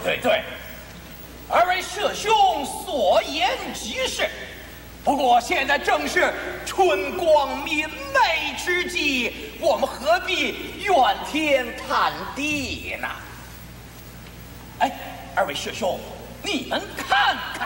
对，二位舍兄所言极是。不过现在正是春光明媚之际，我们何必怨天叹地呢？哎，二位师兄，你们看看，